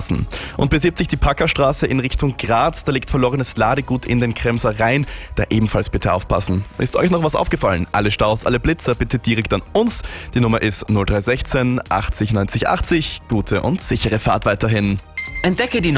aufpassen. Und B70 die Packerstraße in Richtung Graz, da liegt verlorenes Ladegut in den Kremser Rhein, da ebenfalls bitte aufpassen. Ist euch noch was aufgefallen? Alle Staus, alle Blitzer bitte direkt an uns. Die Nummer ist 0316 80 90 80. Gute und sichere Fahrt weiterhin. Entdecke die